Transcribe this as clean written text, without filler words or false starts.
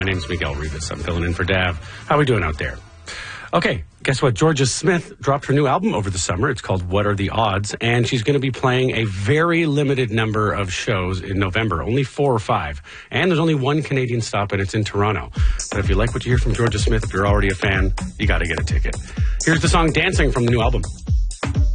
My name's Miguel Rivas. I'm filling in for Dav. How are we doing out there? Okay, guess what? Georgia Smith dropped her new album over the summer. It's called What Are the Odds? And she's going to be playing a very limited number of shows in November, only 4 or 5. And there's only one Canadian stop, and it's in Toronto. But if you like what you hear from Georgia Smith, if you're already a fan, you got to get a ticket. Here's the song Dancing from the new album.